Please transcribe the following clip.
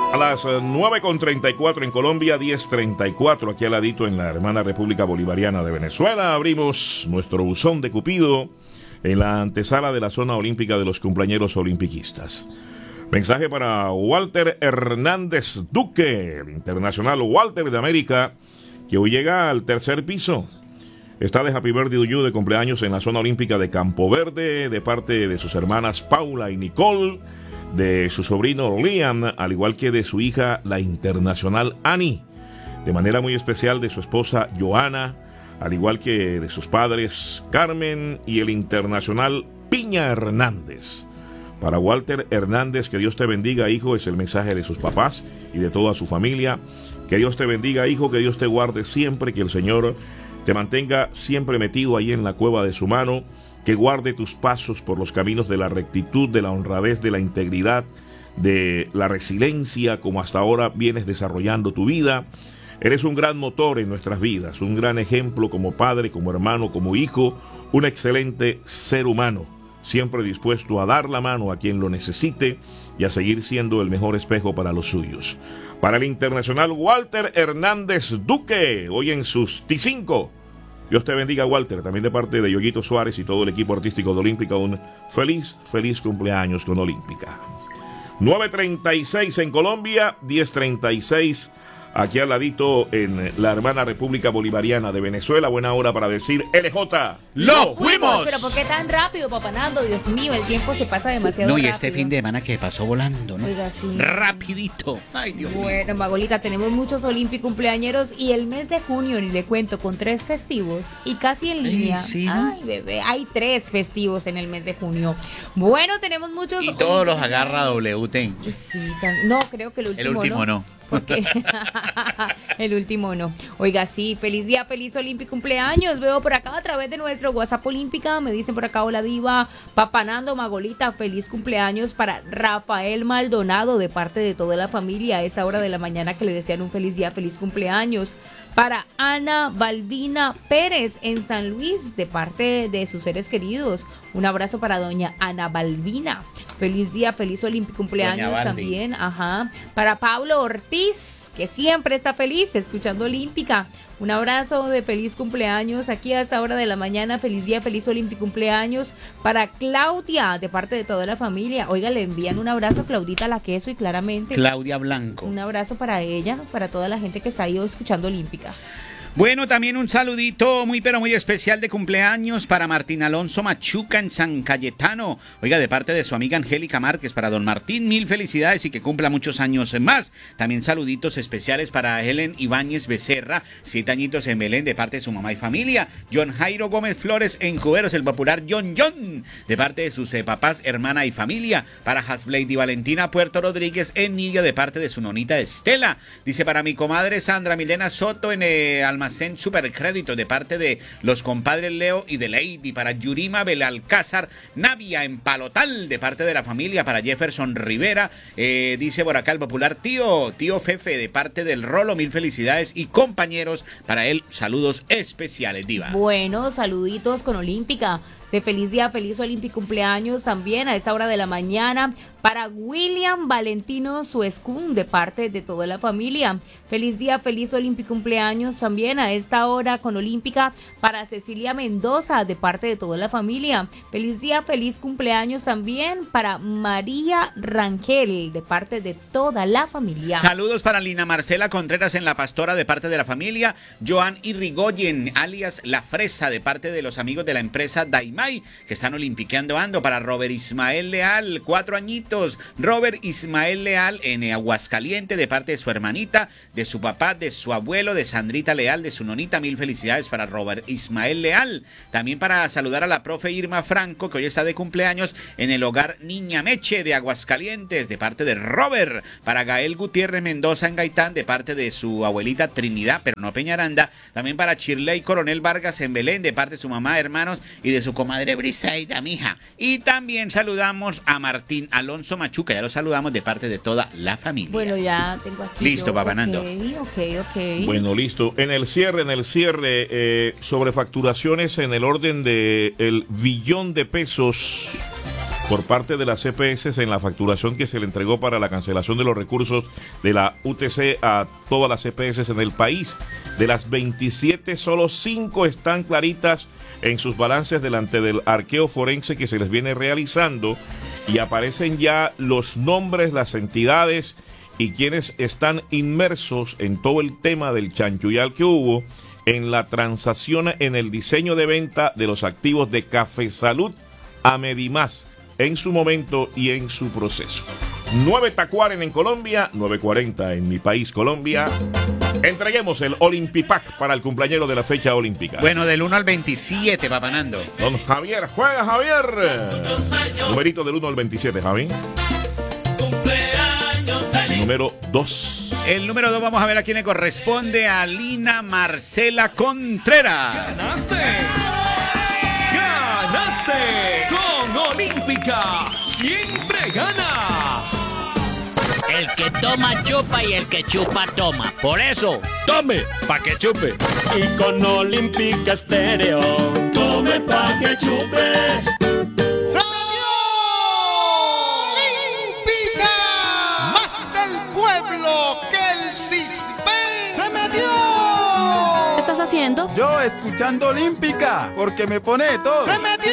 A las 9:34 en Colombia, 10:34 aquí al ladito en la hermana República Bolivariana de Venezuela. Abrimos nuestro buzón de Cupido en la antesala de la zona olímpica de los cumpleañeros olimpiquistas. Mensaje para Walter Hernández Duque, el internacional Walter de América, que hoy llega al tercer piso. Está de Happy Birthday to You de cumpleaños en la zona olímpica de Campo Verde, de parte de sus hermanas Paula y Nicole, de su sobrino Liam, al igual que de su hija, la internacional Annie, de manera muy especial de su esposa Joana, al igual que de sus padres Carmen y el internacional Piña Hernández. Para Walter Hernández, que Dios te bendiga, hijo, es el mensaje de sus papás y de toda su familia. Que Dios te bendiga, hijo, que Dios te guarde siempre, que el Señor te mantenga siempre metido ahí en la cueva de su mano, que guarde tus pasos por los caminos de la rectitud, de la honradez, de la integridad, de la resiliencia, como hasta ahora vienes desarrollando tu vida. Eres un gran motor en nuestras vidas, un gran ejemplo como padre, como hermano, como hijo, un excelente ser humano, siempre dispuesto a dar la mano a quien lo necesite y a seguir siendo el mejor espejo para los suyos. Para el internacional Walter Hernández Duque, hoy en sus T5. Dios te bendiga, Walter, también de parte de Yoyito Suárez y todo el equipo artístico de Olímpica, un feliz cumpleaños con Olímpica. 9:36 en Colombia, 10:36 aquí al ladito en la hermana República Bolivariana de Venezuela. Buena hora para decir LJ. ¡Lo fuimos! Pero ¿por qué tan rápido, papá Nando? Dios mío, el tiempo se pasa demasiado No, y rápido. este fin de semana que pasó volando, ¿no? Oiga, sí. Rapidito. Ay, Dios mío. Bueno, Magolita, tenemos muchos olímpicos cumpleañeros y el mes de junio, ni le cuento, con 3 festivos y casi en línea. Sí. Ay, bebé, hay 3 festivos en el mes de junio. Bueno, tenemos muchos. Y todos los agarra WT. Sí, no, creo que El último no. Porque el último no. Oiga, sí, feliz día, feliz olímpico cumpleaños. Veo por acá a través de nuestro WhatsApp Olímpica, me dicen por acá, hola diva, Papá Nando, Magolita, feliz cumpleaños para Rafael Maldonado de parte de toda la familia a esa hora de la mañana, que le desean un feliz día, feliz cumpleaños. Para Ana Balbina Pérez en San Luis de parte de sus seres queridos. Un abrazo para doña Ana Balbina. Feliz día, feliz olímpico cumpleaños también. Ajá. Para Pablo Ortiz, que siempre está feliz escuchando Olímpica. Un abrazo de feliz cumpleaños aquí a esa hora de la mañana. Feliz día, feliz olímpico cumpleaños para Claudia de parte de toda la familia. Oiga, le envían un abrazo a Claudita la Queso y claramente Claudia Blanco. un abrazo para ella, para toda la gente que está ahí escuchando Olímpica. Bueno, también un saludito muy pero muy especial de cumpleaños para Martín Alonso Machuca en San Cayetano. Oiga, de parte de su amiga Angélica Márquez, para don Martín, mil felicidades y que cumpla muchos años más. También saluditos especiales para Helen Ibáñez Becerra, 7 añitos en Belén, de parte de su mamá y familia. John Jairo Gómez Flores en Cuberos, el popular John, de parte de sus papás, hermana y familia. Para Hasblade y Valentina Puerto Rodríguez en Nilla, de parte de su nonita Estela. Dice para mi comadre Sandra Milena Soto en Almacén Supercrédito, de parte de los compadres Leo y de Lady. Para Yurima Belalcázar Navia en Palotal, de parte de la familia. Para Jefferson Rivera, dice por acá el popular tío Fefe, de parte del Rolo, mil felicidades y compañeros, para él saludos especiales, diva. Bueno, saluditos con Olímpica. De feliz día, feliz olímpico cumpleaños también a esa hora de la mañana para William Valentino Suescún de parte de toda la familia. Feliz día, feliz olímpico cumpleaños también a esta hora con Olímpica para Cecilia Mendoza de parte de toda la familia. Feliz día, feliz cumpleaños también para María Rangel de parte de toda la familia. Saludos para Lina Marcela Contreras en La Pastora de parte de la familia. Joan Irrigoyen alias La Fresa de parte de los amigos de la empresa Daimai que están olimpiqueando ando. Para Robert Ismael Leal, 4 añitos. Robert Ismael Leal en Aguascaliente de parte de su hermanita, de su papá, de su abuelo, de Sandrita Leal, de su nonita. Mil felicidades para Robert Ismael Leal. También para saludar a la profe Irma Franco, que hoy está de cumpleaños en el hogar Niña Meche de Aguascalientes de parte de Robert. Para Gael Gutiérrez Mendoza en Gaitán de parte de su abuelita Trinidad, pero no Peñaranda. También para Shirley Coronel Vargas en Belén de parte de su mamá, hermanos y de su comadre Briseida, mija. Y también saludamos a Martín Alonso Machuca, ya lo saludamos de parte de toda la familia. Bueno, ya tengo aquí. Listo, Papá Nando. Ok. Bueno, listo. En el cierre, sobre facturaciones en el orden de el billón de pesos. por parte de las CPS en la facturación que se le entregó para la cancelación de los recursos de la UTC a todas las CPS en el país. De las 27, solo 5 están claritas en sus balances delante del arqueo forense que se les viene realizando, y aparecen ya los nombres, las entidades y quienes están inmersos en todo el tema del chanchullar que hubo en la transacción en el diseño de venta de los activos de Café Salud a Medimás en su momento y en su proceso. 9 Tacuaren en Colombia, 9:40 en mi país, Colombia. Entreguemos el Olympipack para el cumpleañero de la fecha olímpica. Bueno, del 1 al 27, Papá Nando. Don Javier, juega Javier. Numerito del 1 al 27, Javi. Número 2. El número 2, vamos a ver a quién le corresponde. A Lina Marcela Contreras. ¡Ganaste! Con Olímpica siempre ganas. El que toma chupa y el que chupa toma. Por eso, tome pa' que chupe. Y con Olímpica Estéreo, tome pa' que chupe. ¿Qué estás haciendo? Yo escuchando Olímpica, porque me pone todo.